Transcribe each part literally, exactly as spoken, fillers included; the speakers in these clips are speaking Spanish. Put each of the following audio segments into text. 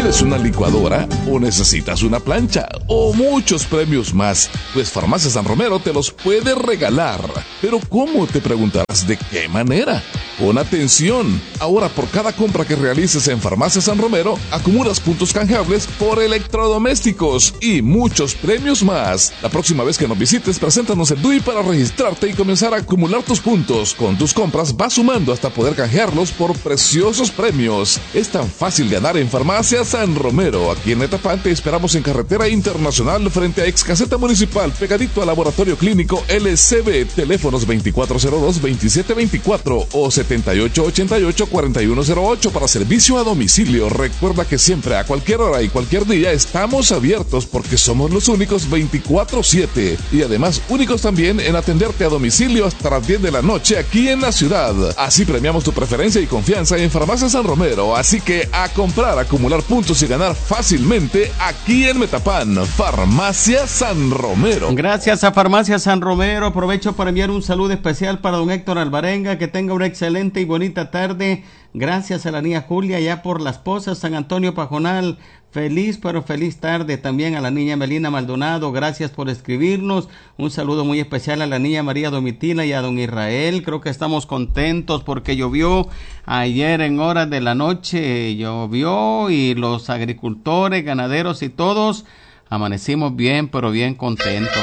¿Quieres una licuadora o necesitas una plancha o muchos premios más? Pues Farmacia San Romero te los puede regalar. ¿Pero cómo? Te preguntarás. ¿De qué manera? Pon atención. Ahora por cada compra que realices en Farmacia San Romero, acumulas puntos canjeables por electrodomésticos y muchos premios más. La próxima vez que nos visites, preséntanos el D U I para registrarte y comenzar a acumular tus puntos. Con tus compras vas sumando hasta poder canjearlos por preciosos premios. Es tan fácil ganar en Farmacia San Romero. Aquí en Metapán te esperamos en Carretera Internacional frente a Ex Caseta Municipal, pegadito al Laboratorio Clínico L C B. Teléfonos veinticuatro cero dos, veintisiete veinticuatro o setenta y ocho ochenta y ocho, cuarenta y uno cero ocho para servicio a domicilio. Recuerda que siempre, a cualquier hora y cualquier día, estamos abiertos porque somos los únicos veinticuatro siete y además únicos también en atenderte a domicilio hasta las diez de la noche aquí en la ciudad. Así premiamos tu preferencia y confianza en Farmacia San Romero. Así que a comprar, acumular puntos y ganar fácilmente aquí en Metapán. Farmacia San Romero. Gracias a Farmacia San Romero. Aprovecho para enviar un saludo especial para don Héctor Alvarenga. Que tenga una excelente y bonita tarde. Gracias a la niña Julia allá por Las Pozas, San Antonio Pajonal. Feliz pero feliz tarde también a la niña Melina Maldonado. Gracias por escribirnos. Un saludo muy especial a la niña María Domitila y a don Israel. Creo que estamos contentos porque llovió ayer en horas de la noche. Llovió y los agricultores, ganaderos y todos amanecimos bien pero bien contentos.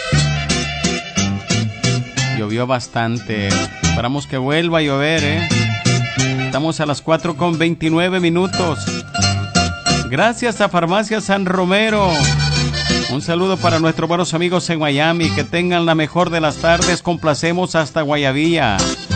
Llovió bastante. Esperamos que vuelva a llover, ¿eh? Estamos a las cuatro con veintinueve minutos. Gracias a Farmacia San Romero. Un saludo para nuestros buenos amigos en Miami. Que tengan la mejor de las tardes. Complacemos hasta Guayavilla.